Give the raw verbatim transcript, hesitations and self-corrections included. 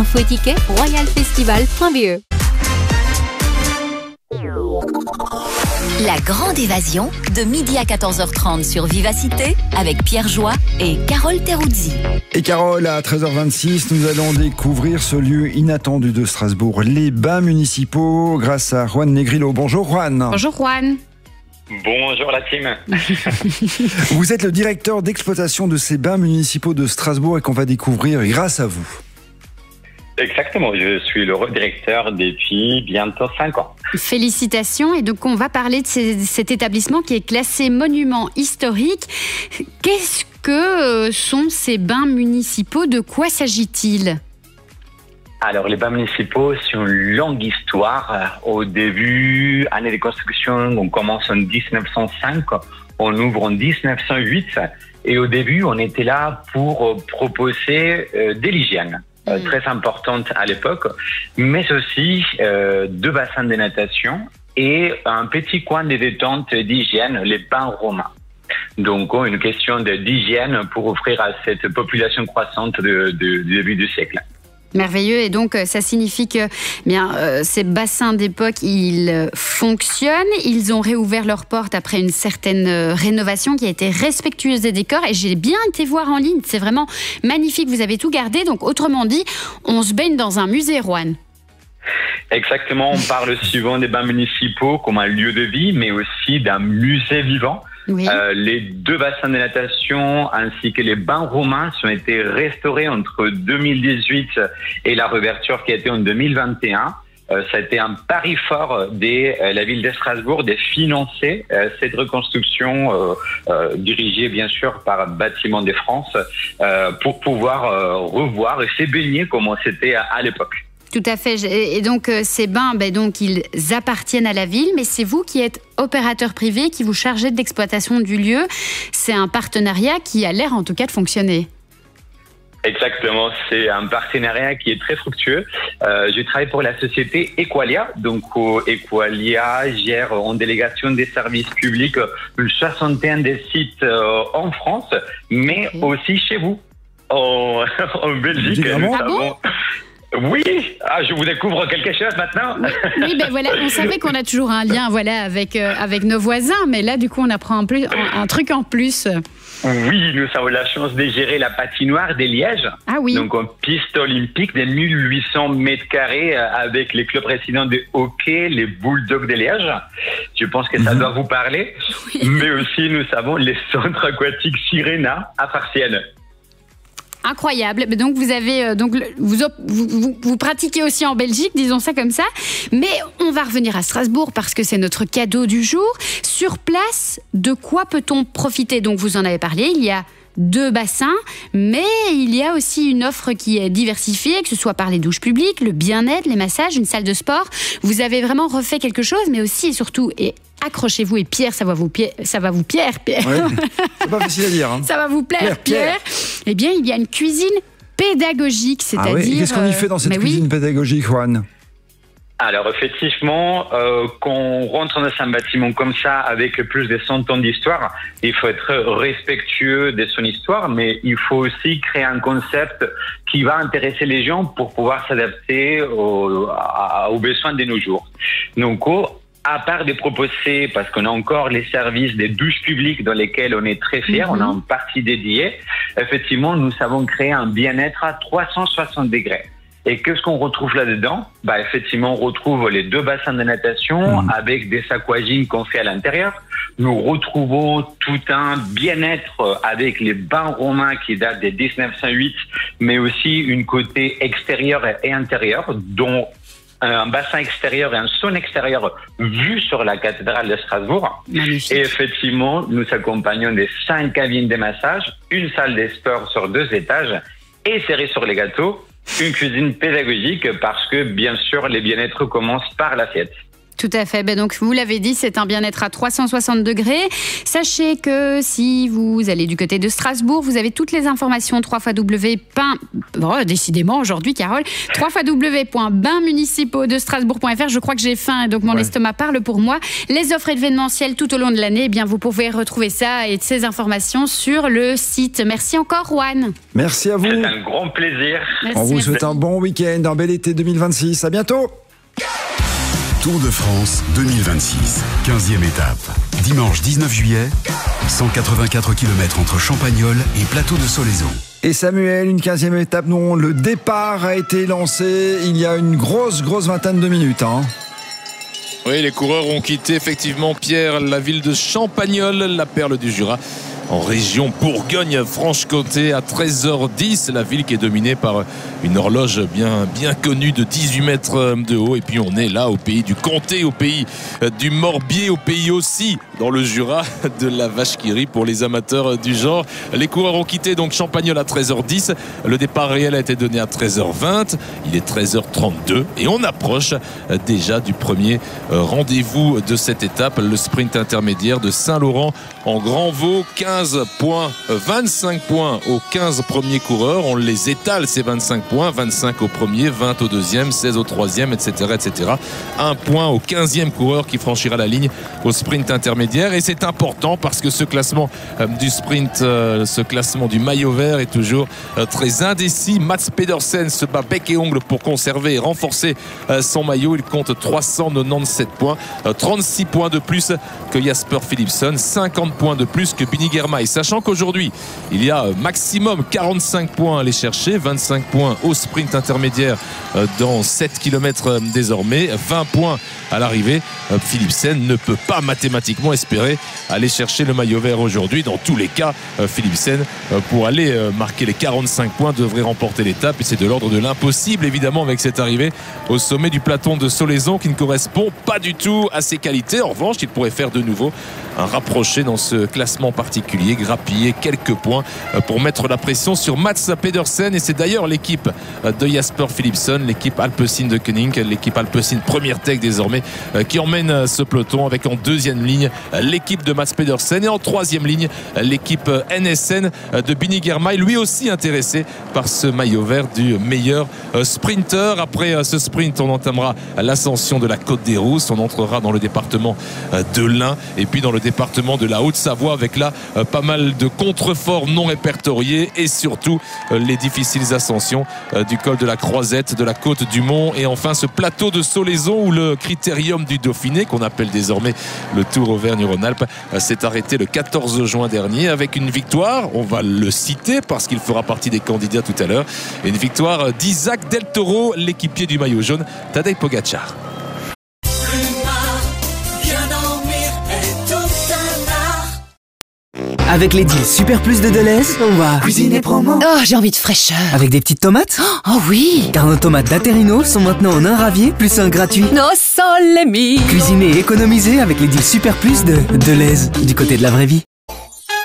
Info et tickets, royal festival point b e. La grande évasion, de midi à quatorze heures trente sur Vivacité, avec Pierre Joie et Carole Teruzzi. Et Carole, à treize heures vingt-six, nous allons découvrir ce lieu inattendu de Strasbourg, les bains municipaux, grâce à Juan Negrillo. Bonjour Juan. Bonjour Juan. Bonjour la team. Vous êtes le directeur d'exploitation de ces bains municipaux de Strasbourg et qu'on va découvrir grâce à vous. Exactement, je suis le directeur depuis bientôt cinq ans. Félicitations. Et donc on va parler de ces, cet établissement qui est classé monument historique. Qu'est-ce que sont ces bains municipaux? De quoi s'agit-il? Alors, les bains municipaux, c'est une longue histoire. Au début, année de construction, on commence en dix-neuf cent cinq, on ouvre en dix-neuf cent huit. Et au début, on était là pour proposer euh, de l'hygiène, euh, mmh. très importante à l'époque, mais aussi euh, deux bassins de natation et un petit coin de détente d'hygiène, les bains romains. Donc, une question d'hygiène pour offrir à cette population croissante de, de, du début du siècle. Merveilleux. Et donc, ça signifie que bien, euh, ces bassins d'époque, ils fonctionnent. Ils ont réouvert leurs portes après une certaine euh, rénovation qui a été respectueuse des décors. Et j'ai bien été voir en ligne. C'est vraiment magnifique. Vous avez tout gardé. Donc, autrement dit, on se baigne dans un musée, Juan. Exactement. On parle souvent des bains municipaux comme un lieu de vie, mais aussi d'un musée vivant. Oui. Euh, les deux bassins de natation ainsi que les bains romains ont été restaurés entre deux mille dix-huit et la réouverture qui a été en deux mille vingt et un. Euh, ça a été un pari fort de euh, la ville de Strasbourg de financer euh, cette reconstruction euh, euh, dirigée bien sûr par Bâtiments de France euh, pour pouvoir euh, revoir et se baigner comme c'était à, à l'époque. Tout à fait. Et donc, ces bains, ben donc, ils appartiennent à la ville, mais c'est vous qui êtes opérateur privé, qui vous chargez de l'exploitation du lieu. C'est un partenariat qui a l'air, en tout cas, de fonctionner. Exactement. C'est un partenariat qui est très fructueux. Euh, je travaille pour la société Equalia. Donc, euh, Equalia gère en délégation des services publics une soixantaine de sites euh, en France, mais okay. aussi chez vous, en, en Belgique. Nous ah bon Oui, ah, je vous découvre quelque chose maintenant. Oui, ben voilà, on savait qu'on a toujours un lien, voilà, avec euh, avec nos voisins, mais là, du coup, on apprend un, plus, un, un truc en plus. Oui, nous avons la chance de gérer la patinoire des Lièges. Ah oui. Donc, une piste olympique de mille huit cents mètres carrés avec les clubs résidents de hockey, les Bulldogs de Liège. Je pense que ça doit vous parler. Oui. Mais aussi, nous avons les centres aquatiques Sirena à Farciennes. Incroyable. Donc vous avez donc vous, vous vous pratiquez aussi en Belgique, disons ça comme ça. Mais on va revenir à Strasbourg parce que c'est notre cadeau du jour. Sur place, de quoi peut-on profiter? Donc vous en avez parlé. Il y a deux bassins, mais il y a aussi une offre qui est diversifiée, que ce soit par les douches publiques, le bien-être, les massages, une salle de sport. Vous avez vraiment refait quelque chose, mais aussi et surtout, et accrochez-vous, et Pierre, ça va vous, ça va vous Pierre, Pierre. Ouais, c'est pas facile à dire. Hein. Ça va vous plaire, Pierre, Pierre. Pierre. Eh bien, il y a une cuisine pédagogique, c'est-à-dire... Ah oui, qu'est-ce qu'on y fait dans cette euh, cuisine oui. pédagogique, Juan? Alors effectivement, euh, quand on rentre dans un bâtiment comme ça avec plus de cent ans d'histoire, il faut être respectueux de son histoire, mais il faut aussi créer un concept qui va intéresser les gens pour pouvoir s'adapter aux, aux besoins de nos jours. Donc, à part de proposer, parce qu'on a encore les services des douches publiques dans lesquels on est très fiers, mm-hmm. on a une partie dédiée, effectivement, nous savons créer un bien-être à trois cent soixante degrés. Et qu'est-ce qu'on retrouve là-dedans? Bah, effectivement, on retrouve les deux bassins de natation mmh. avec des aquagym qu'on fait à l'intérieur. Nous retrouvons tout un bien-être avec les bains romains qui datent de dix-neuf cent huit, mais aussi une côté extérieur et intérieur, dont un bassin extérieur et un sauna extérieur vu sur la cathédrale de Strasbourg. Magnifique. Et effectivement, nous accompagnons des cinq cabines de massage, une salle de sport sur deux étages et cerise sur les gâteaux, une cuisine pédagogique parce que, bien sûr, les bien-être commencent par l'assiette. Tout à fait. Ben donc, vous l'avez dit, c'est un bien-être à trois cent soixante degrés. Sachez que si vous allez du côté de Strasbourg, vous avez toutes les informations trois fois w point oh, décidément aujourd'hui, Carole, trois fois w point bains municipaux de strasbourg point f r. Je crois que j'ai faim et donc mon ouais. estomac parle pour moi. Les offres événementielles tout au long de l'année, eh bien vous pouvez retrouver ça et ces informations sur le site. Merci encore, Juan. Merci à vous. C'est un grand plaisir. Merci. On vous souhaite un bon week-end, un bel été deux mille vingt-six. À bientôt. Tour de France deux mille vingt-six, quinzième étape. Dimanche dix-neuf juillet, cent quatre-vingt-quatre kilomètres entre Champagnole et Plateau de Solaizon. Et Samuel, une quinzième étape dont le départ a été lancé il y a une grosse, grosse vingtaine de minutes. Hein. Oui, les coureurs ont quitté effectivement, Pierre, la ville de Champagnole, la perle du Jura, en région Bourgogne-Franche-Comté à treize heures dix. La ville qui est dominée par une horloge bien, bien connue de dix-huit mètres de haut. Et puis on est là au pays du Comté, au pays du Morbier, au pays aussi dans le Jura de la vache qui rit pour les amateurs du genre. Les coureurs ont quitté donc Champagnole à treize heures dix. Le départ réel a été donné à treize heures vingt. Il est treize heures trente-deux et on approche déjà du premier rendez-vous de cette étape, le sprint intermédiaire de Saint-Laurent en Grand-Vaux. quinze points, vingt-cinq points aux quinze premiers coureurs. On les étale ces vingt-cinq points, vingt-cinq au premier, vingt au deuxième, seize au troisième, et cetera, et cetera. Un point au quinzième coureur qui franchira la ligne au sprint intermédiaire. Et c'est important parce que ce classement euh, du sprint, euh, ce classement du maillot vert est toujours euh, très indécis. Mats Pedersen se bat bec et ongle pour conserver et renforcer euh, son maillot. Il compte trois cent quatre-vingt-dix-sept points, euh, trente-six points de plus que Jasper Philipsen, cinquante points de plus que Bini Girmay. Sachant qu'aujourd'hui, il y a maximum quarante-cinq points à aller chercher, vingt-cinq points au sprint intermédiaire dans sept kilomètres désormais, vingt points à l'arrivée. Philipsen ne peut pas mathématiquement espérer aller chercher le maillot vert aujourd'hui. Dans tous les cas, Philipsen, pour aller marquer les quarante-cinq points, devrait remporter l'étape et c'est de l'ordre de l'impossible, évidemment, avec cette arrivée au sommet du plateau de Solaizon qui ne correspond pas du tout à ses qualités. En revanche, il pourrait faire de nouveau un rapproché dans ce classement particulier, grappiller quelques points pour mettre la pression sur Mats Pedersen. Et c'est d'ailleurs l'équipe de Jasper Philipsen, l'équipe Alpecin de Koenig, l'équipe Alpecin Première Tech désormais, qui emmène ce peloton avec en deuxième ligne l'équipe de Mats Pedersen et en troisième ligne l'équipe N S N de Bini Girmay, lui aussi intéressé par ce maillot vert du meilleur sprinter. Après ce sprint, on entamera l'ascension de la Côte des Rousses, on entrera dans le département de l'Ain et puis dans le département de la Haute-Savoie avec là euh, pas mal de contreforts non répertoriés et surtout euh, les difficiles ascensions euh, du col de la Croisette, de la côte du Mont et enfin ce plateau de Solaizon où le critérium du Dauphiné, qu'on appelle désormais le Tour Auvergne-Rhône-Alpes, euh, s'est arrêté le quatorze juin dernier avec une victoire, on va le citer parce qu'il fera partie des candidats tout à l'heure, et une victoire d'Isaac Del Toro, l'équipier du maillot jaune, Tadej Pogacar. Avec les deals Super Plus de Deleuze, on va cuisiner promo. Oh, j'ai envie de fraîcheur. Avec des petites tomates. Oh oui. Car nos tomates d'Aterino sont maintenant en un ravier plus un gratuit. No sole mio. Cuisiner et économiser avec les deals Super Plus de Deleuze, du côté de la vraie vie.